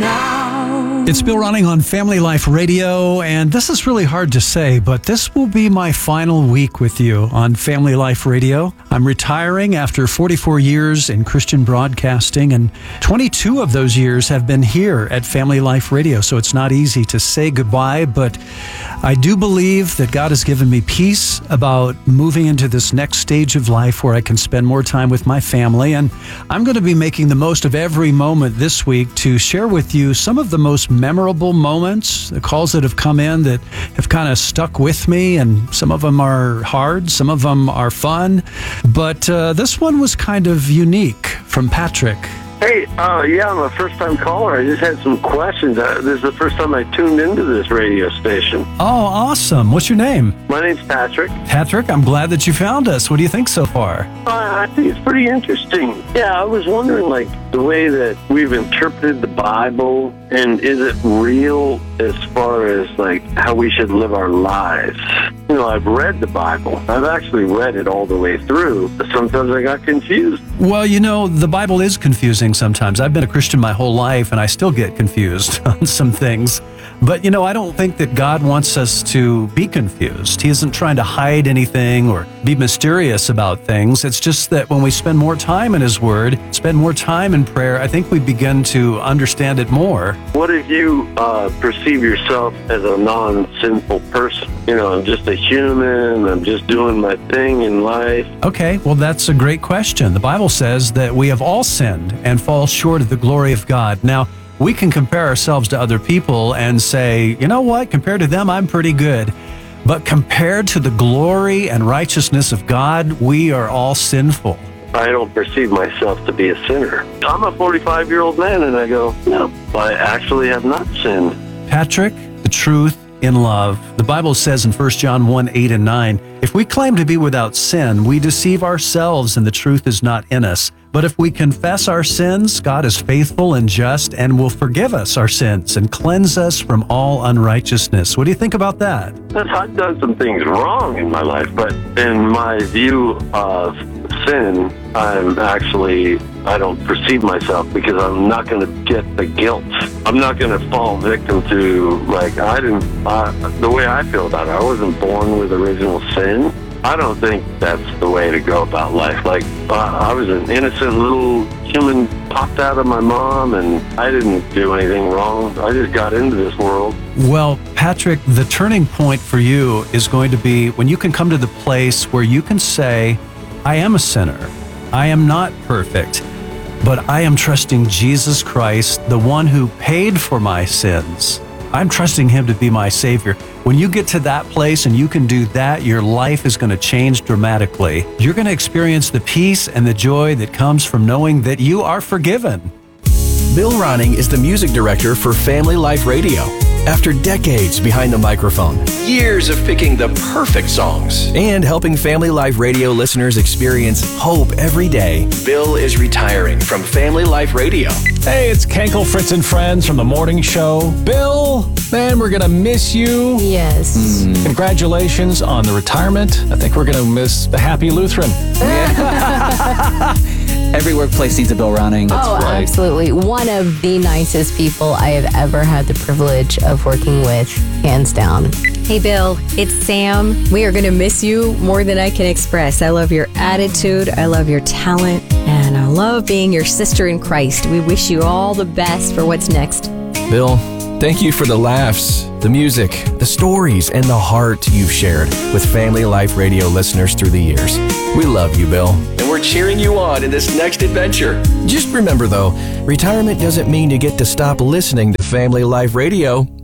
now. It's Bill Ronning on Family Life Radio, and this is really hard to say, but this will be my final week with you on Family Life Radio. I'm retiring after 44 years in Christian broadcasting, and 22 of those years have been here at Family Life Radio, so it's not easy to say goodbye, but I do believe that God has given me peace about moving into this next stage of life where I can spend more time with my family, and I'm going to be making the most of every moment this week to share with you some of the most memorable moments, the calls that have come in that have kind of stuck with me, and some of them are hard, some of them are fun, but this one was kind of unique from Patrick. Hey, yeah, I'm a first-time caller. I just had some questions. This is the first time I tuned into this radio station. Oh, awesome. What's your name? My name's Patrick. Patrick, I'm glad that you found us. What do you think so far? I think it's pretty interesting. Yeah, I was wondering, like, the way that we've interpreted the Bible, and is it real as far as, like, how we should live our lives? You know, I've read the Bible. I've actually read it all the way through, but sometimes I got confused. Well, you know, the Bible is confusing sometimes. I've been a Christian my whole life, and I still get confused on some things. But, you know, I don't think that God wants us to be confused. He isn't trying to hide anything or be mysterious about things. It's just that when we spend more time in His Word, spend more time in prayer, I think we begin to understand it more. What if you perceive yourself as a non-sinful person? You know, I'm just a human. I'm just doing my thing in life. Okay, well, that's a great question. The Bible says that we have all sinned and fall short of the glory of God. Now, we can compare ourselves to other people and say, you know what, compared to them, I'm pretty good. But compared to the glory and righteousness of God, we are all sinful. I don't perceive myself to be a sinner. I'm a 45-year-old man, and I go, no, I actually have not sinned. Patrick, the truth in love. The Bible says in 1 John 1:8 and 9, if we claim to be without sin, we deceive ourselves and the truth is not in us. But if we confess our sins, God is faithful and just and will forgive us our sins and cleanse us from all unrighteousness. What do you think about that? I've done some things wrong in my life, but in my view of sin, I don't perceive myself because I'm not going to get the guilt. I'm not going to fall victim to, like, the way I feel about it. I wasn't born with original sin. I don't think that's the way to go about life. Like, I was an innocent little human popped out of my mom, and I didn't do anything wrong. I just got into this world. Well, Patrick, the turning point for you is going to be when you can come to the place where you can say, I am a sinner. I am not perfect, but I am trusting Jesus Christ, the one who paid for my sins. I'm trusting Him to be my Savior. When you get to that place and you can do that, your life is going to change dramatically. You're going to experience the peace and the joy that comes from knowing that you are forgiven. Bill Ronning is the music director for Family Life Radio. After decades behind the microphone, years of picking the perfect songs, and helping Family Life Radio listeners experience hope every day, Bill is retiring from Family Life Radio. Hey, it's Kenkel, Fritz, and Friends from The Morning Show. Bill, man, we're going to miss you. Yes. Congratulations on the retirement. I think we're going to miss the Happy Lutheran. Every workplace needs a Bill Ronning. Right. Absolutely. One of the nicest people I have ever had the privilege of working with, hands down. Hey, Bill, it's Sam. We are going to miss you more than I can express. I love your attitude. I love your talent. And I love being your sister in Christ. We wish you all the best for what's next. Bill, thank you for the laughs, the music, the stories, and the heart you've shared with Family Life Radio listeners through the years. We love you, Bill, and we're cheering you on in this next adventure. Just remember, though, retirement doesn't mean you get to stop listening to Family Life Radio.